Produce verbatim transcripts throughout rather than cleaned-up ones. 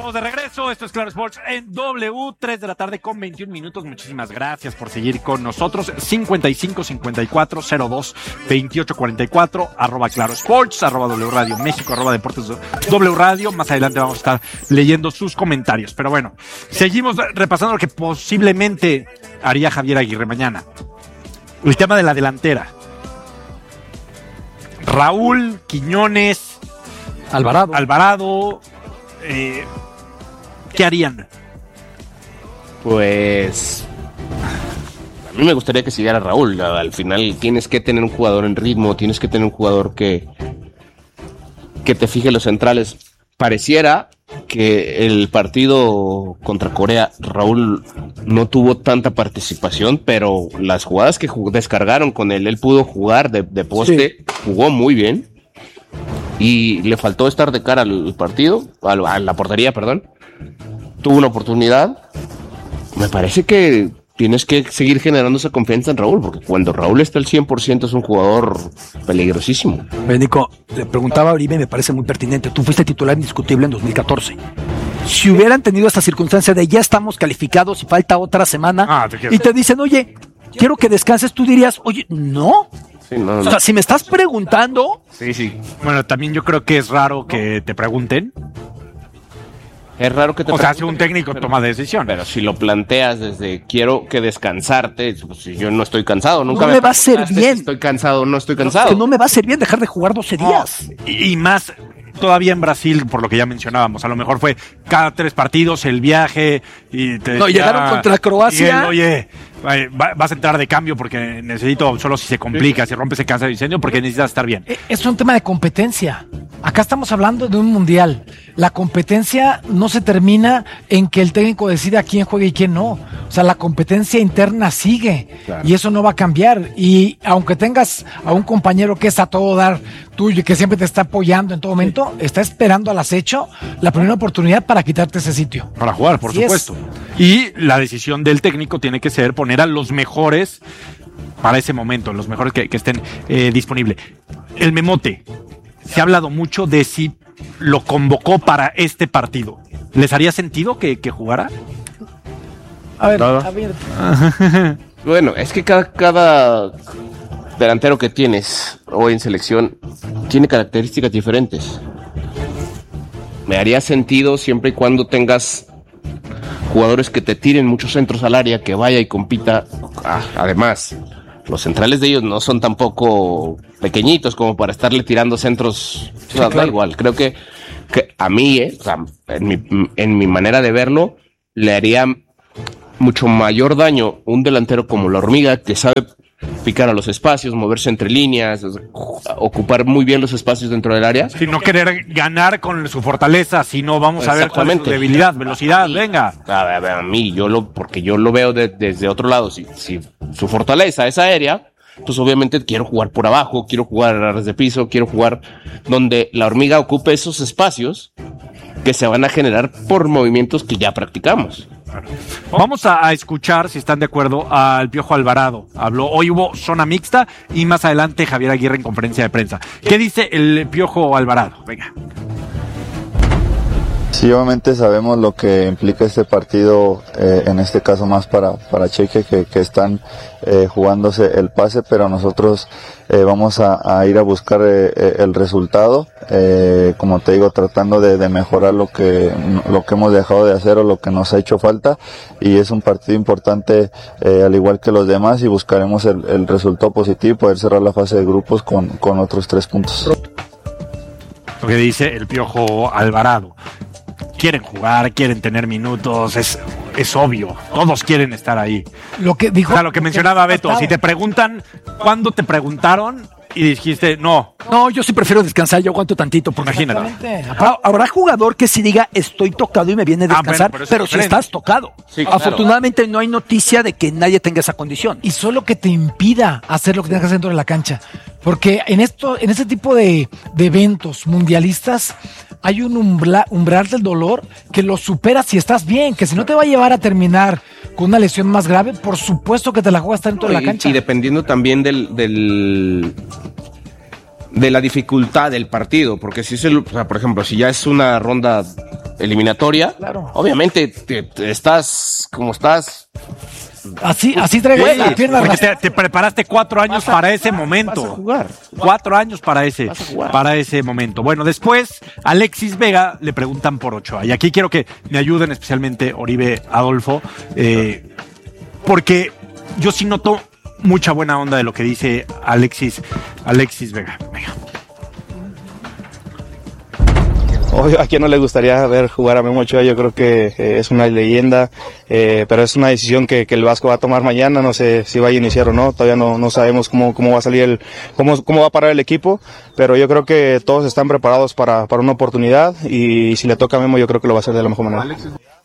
Estamos de regreso, esto es Claro Sports en W, tres de la tarde con veintiún minutos. Muchísimas gracias por seguir con nosotros. cincuenta y cinco cincuenta y cuatro cero dos veintiocho cuarenta y cuatro, arroba Claro Sports, arroba W Radio México, arroba Deportes W Radio. Más adelante vamos a estar leyendo sus comentarios. Pero bueno, seguimos repasando lo que posiblemente haría Javier Aguirre mañana. El tema de la delantera. Raúl, Quiñones, Alvarado. Alvarado, eh, ¿qué harían? Pues a mí me gustaría que siguiera Raúl. Al final tienes que tener un jugador en ritmo, tienes que tener un jugador que que te fije los centrales. Pareciera que el partido contra Corea, Raúl no tuvo tanta participación, pero las jugadas que jug- descargaron con él, él pudo jugar de, de poste, sí. Jugó muy bien y le faltó estar de cara al partido, a la, a la portería, perdón. Tuvo una oportunidad. Me parece que tienes que seguir generando esa confianza en Raúl, porque cuando Raúl está al cien por ciento es un jugador peligrosísimo. Nico, le preguntaba a Oribe, me parece muy pertinente. Tú fuiste titular indiscutible en dos mil catorce. Si hubieran tenido esta circunstancia de ya estamos calificados y falta otra semana, ah, te y te dicen, oye, quiero que descanses, tú dirías, oye, no. Sí, no, no. O sea, si me estás preguntando... Sí, sí. Bueno, también yo creo que es raro que te pregunten. Es raro que te O sea, si un técnico pero, toma decisión. Pero si lo planteas desde quiero que descansarte, pues si yo no estoy cansado, nunca no me, me va a ser bien. Si estoy cansado, no estoy cansado. No, que no me va a ser bien dejar de jugar doce días. No, y, y más todavía en Brasil, por lo que ya mencionábamos, a lo mejor fue cada tres partidos el viaje y te no, decía, llegaron contra Croacia. Miguel, oye, vas a entrar de cambio porque necesito, solo si se complica, si rompe se cansa el diseño, porque necesitas estar bien. Es un tema de competencia. Acá estamos hablando de un mundial. La competencia no se termina en que el técnico decida quién juega y quién no. O sea, la competencia interna sigue, claro. Y eso no va a cambiar. Y aunque tengas a un compañero que es a todo dar tuyo y que siempre te está apoyando en todo momento, sí. Está esperando al acecho la primera oportunidad para quitarte ese sitio. Para jugar, por Así supuesto. Es. Y la decisión del técnico tiene que ser poner a los mejores para ese momento, los mejores que, que estén eh, disponibles. El Memote, se ha hablado mucho de si lo convocó para este partido. ¿Les haría sentido que, que jugara? A ver, a ver. Bueno, es que cada, cada delantero que tienes hoy en selección tiene características diferentes. Me haría sentido siempre y cuando tengas jugadores que te tiren muchos centros al área, que vaya y compita. Ah, además, los centrales de ellos no son tampoco pequeñitos como para estarle tirando centros. Sí, o sea, claro. Da igual. Creo que, que a mí, eh, o sea, en mi, en mi manera de verlo, le haría mucho mayor daño un delantero como la Hormiga, que sabe picar a los espacios, moverse entre líneas, ocupar muy bien los espacios dentro del área. Si no querer ganar con su fortaleza, sino vamos a ver cuál es su debilidad, velocidad, a mí, venga. A, ver, a mí, yo lo, porque yo lo veo de, desde otro lado, si, si su fortaleza es aérea, pues obviamente quiero jugar por abajo, quiero jugar a ras de piso, quiero jugar donde la Hormiga ocupe esos espacios que se van a generar por movimientos que ya practicamos. Vamos a, a escuchar, si están de acuerdo, al Piojo Alvarado. Habló, hoy hubo zona mixta y más adelante Javier Aguirre en conferencia de prensa. ¿Qué dice el Piojo Alvarado? Venga. Sí, obviamente sabemos lo que implica este partido, eh, en este caso más para, para Cheque, que, que están eh, jugándose el pase, pero nosotros eh, vamos a, a ir a buscar eh, el resultado, eh, como te digo, tratando de, de mejorar lo que, lo que hemos dejado de hacer o lo que nos ha hecho falta, y es un partido importante eh, al igual que los demás, y buscaremos el, el resultado positivo y poder cerrar la fase de grupos con, con otros tres puntos. Lo que dice el Piojo Alvarado. Quieren jugar, quieren tener minutos, es, es obvio, todos quieren estar ahí. Lo que dijo, o sea, lo que mencionaba Beto, si te preguntan, ¿cuándo te preguntaron? Y dijiste, no. No, yo sí prefiero descansar, yo aguanto tantito. Porque imagínate. Habrá jugador que sí diga, estoy tocado y me viene a descansar, ah, pero, pero si estás tocado. Sí, claro. Afortunadamente no hay noticia de que nadie tenga esa condición. Y solo que te impida hacer lo que tienes que hacer dentro de la cancha. Porque en esto, en este tipo de, de eventos mundialistas hay un umbra, umbral del dolor que lo superas si estás bien, que si no te va a llevar a terminar con una lesión más grave, por supuesto que te la juegas dentro no, de la y, cancha. Y dependiendo también del, del de la dificultad del partido, porque si es el, o sea, por ejemplo, si ya es una ronda eliminatoria, claro. obviamente te, te estás como estás. Así, así traigo Sí, la pierna. porque te, te preparaste cuatro años Vas a- para ese momento. vas a jugar. Cuatro años para ese, Vas a jugar. para ese momento. Bueno, después Alexis Vega le preguntan por Ochoa. Y aquí quiero que me ayuden especialmente Oribe, Adolfo, eh, porque yo sí noto mucha buena onda de lo que dice Alexis, Alexis Vega. Venga. Obvio, a quien no le gustaría ver jugar a Memo Ochoa, yo creo que eh, es una leyenda, eh, pero es una decisión que, que el Vasco va a tomar mañana, no sé si va a iniciar o no, todavía no, no sabemos cómo, cómo va a salir el, cómo, cómo va a parar el equipo, pero yo creo que todos están preparados para, para una oportunidad y si le toca a Memo yo creo que lo va a hacer de la mejor manera.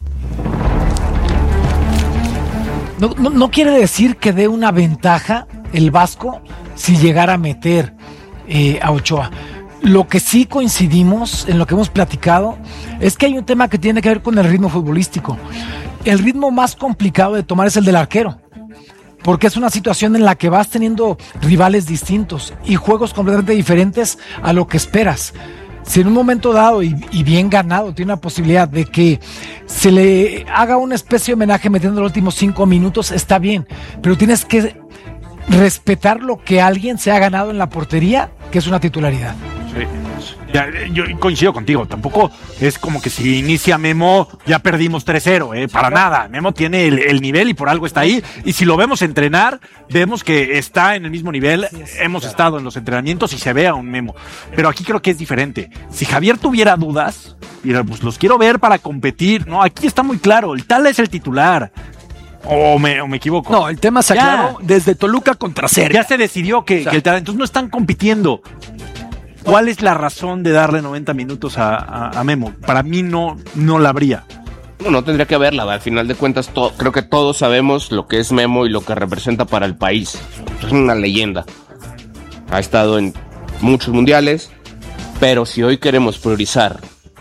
No, no, no quiere decir que dé una ventaja el Vasco si llegara a meter eh, a Ochoa. Lo que sí coincidimos en lo que hemos platicado es que hay un tema que tiene que ver con el ritmo futbolístico. El ritmo más complicado de tomar es el del arquero, porque es una situación en la que vas teniendo rivales distintos y juegos completamente diferentes a lo que esperas. Si en un momento dado y, y bien ganado tiene la posibilidad de que se le haga una especie de homenaje metiendo los últimos cinco minutos, está bien, pero tienes que respetar lo que alguien se ha ganado en la portería, que es una titularidad. Sí. Ya, yo coincido contigo, tampoco es como que si inicia Memo ya perdimos tres cero, eh, para nada. Memo tiene el, el nivel y por algo está ahí, y si lo vemos entrenar, vemos que está en el mismo nivel. Hemos estado en los entrenamientos y se ve a un Memo, pero aquí creo que es diferente. Si Javier tuviera dudas, mira, pues los quiero ver para competir, no, aquí está muy claro, el Tala es el titular. ¿O me, o me equivoco? No, el tema se aclaró desde Toluca contra Serbia. Ya se decidió que, o sea, que el Tala, entonces no están compitiendo. ¿Cuál es la razón de darle noventa minutos a, a, a Memo? Para mí no, no la habría. No, no tendría que haberla. Al final de cuentas, to- creo que todos sabemos lo que es Memo y lo que representa para el país. Es una leyenda. Ha estado en muchos mundiales, pero si hoy queremos priorizar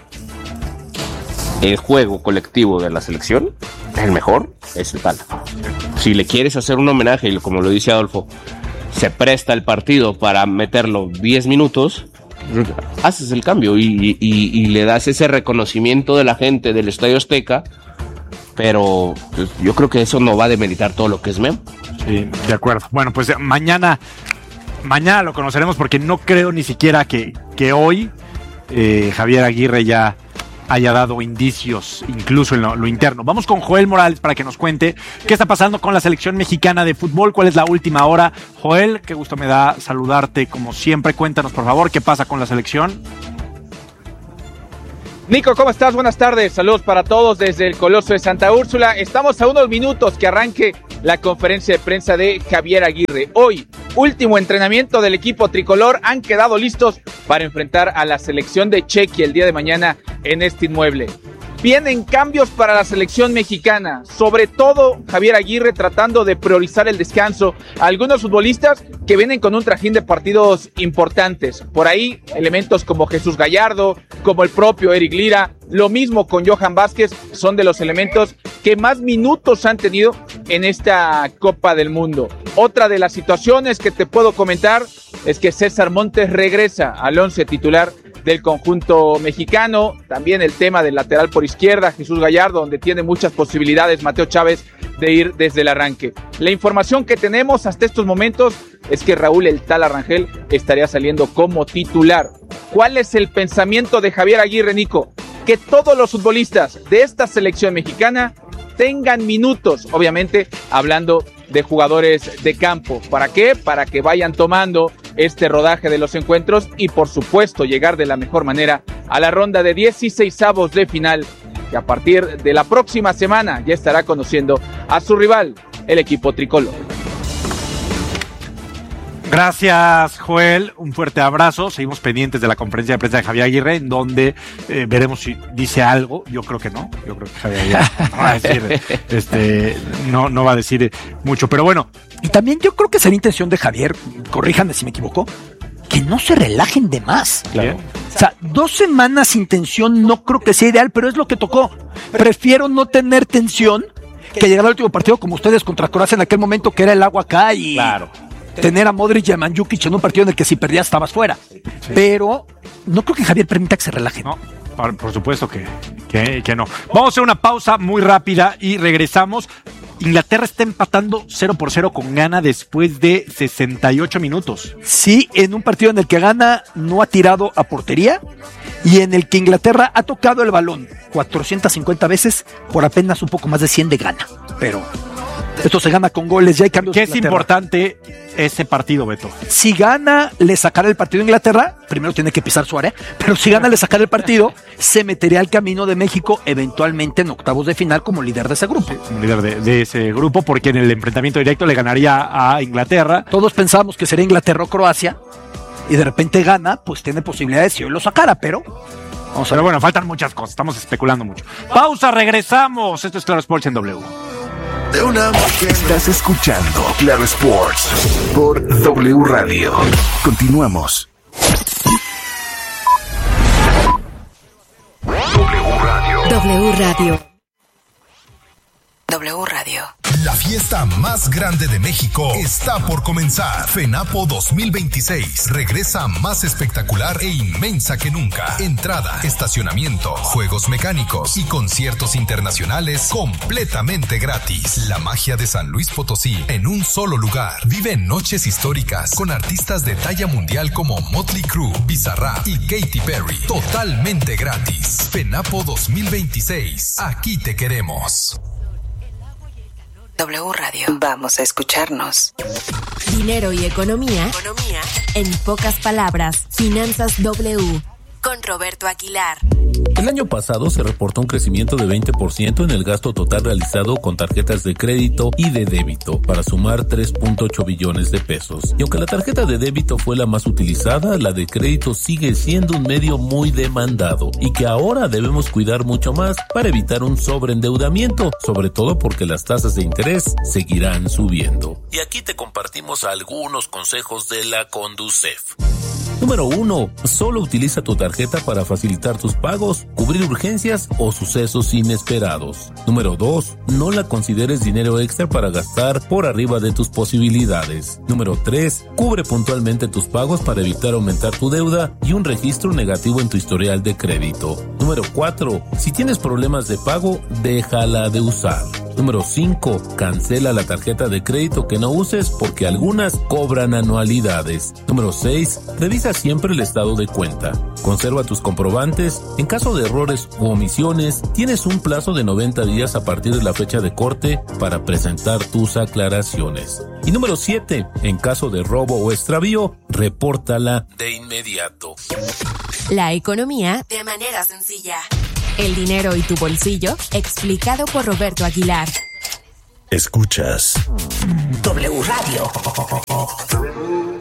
el juego colectivo de la selección, el mejor es el Tala. Si le quieres hacer un homenaje, y como lo dice Adolfo, se presta el partido para meterlo diez minutos, haces el cambio y, y, y le das ese reconocimiento de la gente del Estadio Azteca, pero pues, yo creo que eso no va a demeritar todo lo que es Memo. Sí, de acuerdo. Bueno, pues mañana, mañana lo conoceremos, porque no creo ni siquiera que, que hoy eh, Javier Aguirre ya haya dado indicios, incluso en lo, lo interno. Vamos con Joel Morales para que nos cuente qué está pasando con la selección mexicana de fútbol, cuál es la última hora. Joel, qué gusto me da saludarte como siempre. Cuéntanos, por favor, qué pasa con la selección. Nico, ¿cómo estás? Buenas tardes, saludos para todos desde el Coloso de Santa Úrsula. Estamos a unos minutos que arranque la conferencia de prensa de Javier Aguirre. Hoy, último entrenamiento del equipo tricolor, han quedado listos para enfrentar a la selección de Chequia el día de mañana en este inmueble. Vienen cambios para la selección mexicana, sobre todo Javier Aguirre tratando de priorizar el descanso a algunos futbolistas que vienen con un trajín de partidos importantes. Por ahí, elementos como Jesús Gallardo, como el propio Eric Lira, lo mismo con Johan Vázquez, son de los elementos que más minutos han tenido en esta Copa del Mundo. Otra de las situaciones que te puedo comentar es que César Montes regresa al once titular del conjunto mexicano. También el tema del lateral por izquierda, Jesús Gallardo, donde tiene muchas posibilidades Mateo Chávez de ir desde el arranque. La información que tenemos hasta estos momentos es que Raúl El Tala Rangel estaría saliendo como titular. ¿Cuál es el pensamiento de Javier Aguirre, Nico? Que todos los futbolistas de esta selección mexicana tengan minutos, obviamente hablando de jugadores de campo. ¿Para qué? Para que vayan tomando este rodaje de los encuentros y por supuesto llegar de la mejor manera a la ronda de dieciseisavos de final, que a partir de la próxima semana ya estará conociendo a su rival, el equipo tricolor. Gracias, Joel, un fuerte abrazo. Seguimos pendientes de la conferencia de prensa de Javier Aguirre, en donde eh, veremos si dice algo. Yo creo que no, yo creo que Javier Aguirre no va a decir, este, no, no va a decir mucho, pero bueno. Y también yo creo que sería intención de Javier, corríjanme si me equivoco, que no se relajen de más. Claro. O sea, dos semanas sin tensión no creo que sea ideal, pero es lo que tocó. Prefiero no tener tensión que llegar al último partido como ustedes contra Croacia en aquel momento, que era el agua acá y... Claro. Tener a Modric y a Mandzukic en un partido en el que si perdías estabas fuera. Sí. Pero no creo que Javier permita que se relaje. No, por, por supuesto que, que, que no. Vamos a hacer una pausa muy rápida y regresamos. Inglaterra está empatando cero por cero con Ghana después de sesenta y ocho minutos. Sí, en un partido en el que Ghana no ha tirado a portería y en el que Inglaterra ha tocado el balón cuatrocientas cincuenta veces por apenas un poco más de cien de Ghana. Pero esto se gana con goles, ya hay cambios. ¿Qué es importante ese partido, Beto? Si Ghana le sacara el partido a Inglaterra, primero tiene que pisar su área, pero si Ghana le sacara el partido, se metería al camino de México eventualmente en octavos de final como líder de ese grupo. Sí, como líder de, de ese grupo, porque en el enfrentamiento directo le ganaría a Inglaterra. Todos pensábamos que sería Inglaterra o Croacia, y de repente Ghana, pues tiene posibilidades si hoy lo sacara, pero... Vamos a ver, bueno, faltan muchas cosas, estamos especulando mucho. Pausa, regresamos. Esto es Claro Sports en W. De una Estás escuchando Claro Sports por W Radio. Continuamos. W Radio. W Radio. W Radio. La fiesta más grande de México está por comenzar. FENAPO dos mil veintiséis regresa más espectacular e inmensa que nunca. Entrada, estacionamiento, juegos mecánicos y conciertos internacionales completamente gratis. La magia de San Luis Potosí en un solo lugar. Vive noches históricas con artistas de talla mundial como Motley Crue, Bizarrap y Katy Perry. Totalmente gratis. FENAPO dos mil veintiséis. Aquí te queremos. W Radio. Vamos a escucharnos. Dinero y economía. Economía. En pocas palabras. Finanzas W. Con Roberto Aguilar. El año pasado se reportó un crecimiento de veinte por ciento en el gasto total realizado con tarjetas de crédito y de débito, para sumar tres punto ocho billones de pesos. Y aunque la tarjeta de débito fue la más utilizada, la de crédito sigue siendo un medio muy demandado y que ahora debemos cuidar mucho más para evitar un sobreendeudamiento, sobre todo porque las tasas de interés seguirán subiendo. Y aquí te compartimos algunos consejos de la Conducef. Número uno. Solo utiliza tu tarjeta para facilitar tus pagos, cubrir urgencias o sucesos inesperados. Número dos. No la consideres dinero extra para gastar por arriba de tus posibilidades. Número tres. Cubre puntualmente tus pagos para evitar aumentar tu deuda y un registro negativo en tu historial de crédito. Número cuatro. Si tienes problemas de pago, déjala de usar. Número cinco. Cancela la tarjeta de crédito que no uses porque algunas cobran anualidades. Número seis. Revisa siempre el estado de cuenta. Conserva tus comprobantes. En caso de errores u omisiones, tienes un plazo de noventa días a partir de la fecha de corte para presentar tus aclaraciones. Y número siete. En caso de robo o extravío, repórtala de inmediato. La economía de manera sencilla. El dinero y tu bolsillo, explicado por Roberto Aguilar. Escuchas W Radio.